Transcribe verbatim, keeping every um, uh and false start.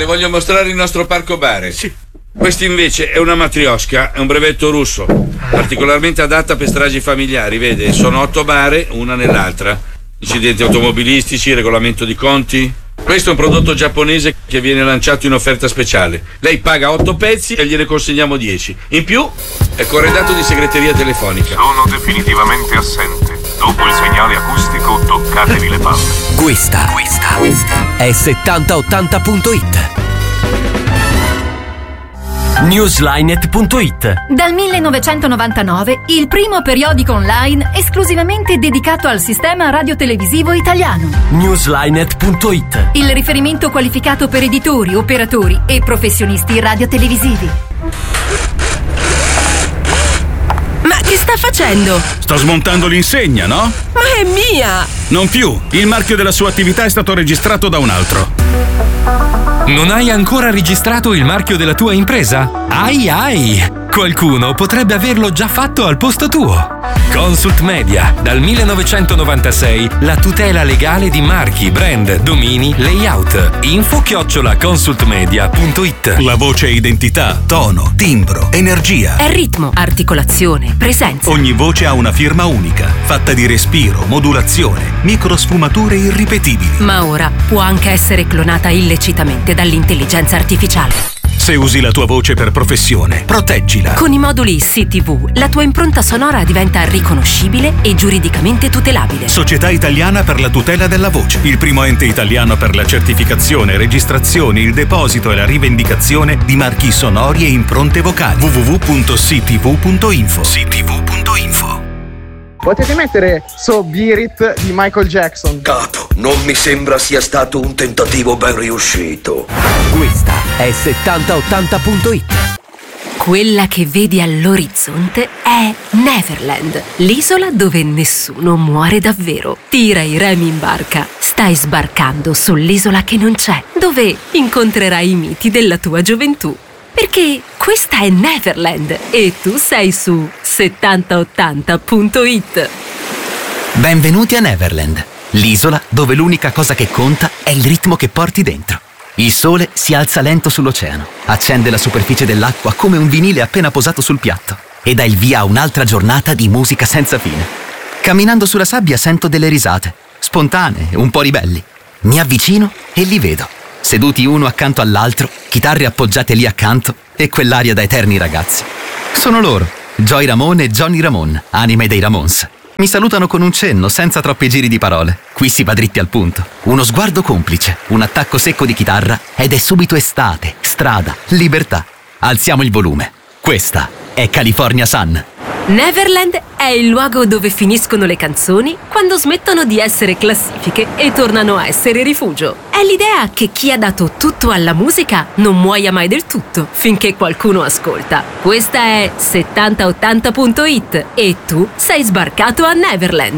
voglio mostrare il nostro parco bare. Sì. Questo invece è una matrioska, è un brevetto russo, particolarmente adatta per stragi familiari, vede? Sono otto bare, una nell'altra. Incidenti automobilistici, regolamento di conti. Questo è un prodotto giapponese che viene lanciato in offerta speciale. Lei paga otto pezzi e gliene consegniamo dieci. In più è corredato di segreteria telefonica. Sono definitivamente assente. Dopo il segnale acustico, toccatevi le palle. Questa, questa è settanta ottanta punto it. Newslinet punto it. Dal millenovecentonovantanove, il primo periodico online esclusivamente dedicato al sistema radiotelevisivo italiano. Newslinet punto it. Il riferimento qualificato per editori, operatori e professionisti radiotelevisivi. Ma che sta facendo? Sto smontando l'insegna, no? Ma è mia! Non più. Il marchio della sua attività è stato registrato da un altro. Non hai ancora registrato il marchio della tua impresa? Ai ai! Qualcuno potrebbe averlo già fatto al posto tuo. Consult Media, dal millenovecentonovantasei, la tutela legale di marchi, brand, domini, layout. Info chiocciola consultmedia punto it. La voce è identità, tono, timbro, energia. È ritmo, articolazione, presenza. Ogni voce ha una firma unica, fatta di respiro, modulazione, microsfumature irripetibili. Ma ora può anche essere clonata illecitamente dall'intelligenza artificiale. Se usi la tua voce per professione, proteggila. Con i moduli C T V, la tua impronta sonora diventa riconoscibile e giuridicamente tutelabile. Società Italiana per la tutela della voce. Il primo ente italiano per la certificazione, registrazione, il deposito e la rivendicazione di marchi sonori e impronte vocali. w w w punto c t v punto info. c t v punto info. Potete mettere So Beat It di Michael Jackson. Capo, non mi sembra sia stato un tentativo ben riuscito. Questa è settanta ottanta punto it. Quella che vedi all'orizzonte è Neverland, l'isola dove nessuno muore davvero. Tira i remi in barca, stai sbarcando sull'isola che non c'è, dove incontrerai i miti della tua gioventù. Perché questa è Neverland e tu sei su settanta ottanta punto it. Benvenuti a Neverland, l'isola dove l'unica cosa che conta è il ritmo che porti dentro. Il sole si alza lento sull'oceano, accende la superficie dell'acqua come un vinile appena posato sul piatto e dà il via a un'altra giornata di musica senza fine. Camminando sulla sabbia sento delle risate, spontanee, un po' ribelli. Mi avvicino e li vedo, seduti uno accanto all'altro, chitarre appoggiate lì accanto e quell'aria da eterni ragazzi. Sono loro, Joey Ramone e Johnny Ramone, anime dei Ramones. Mi salutano con un cenno, senza troppi giri di parole. Qui si va dritti al punto. Uno sguardo complice, un attacco secco di chitarra ed è subito estate, strada, libertà. Alziamo il volume. Questa è California Sun. Neverland è il luogo dove finiscono le canzoni quando smettono di essere classifiche e tornano a essere rifugio. È l'idea che chi ha dato tutto alla musica non muoia mai del tutto finché qualcuno ascolta. Questa è settanta ottanta punto it e tu sei sbarcato a Neverland.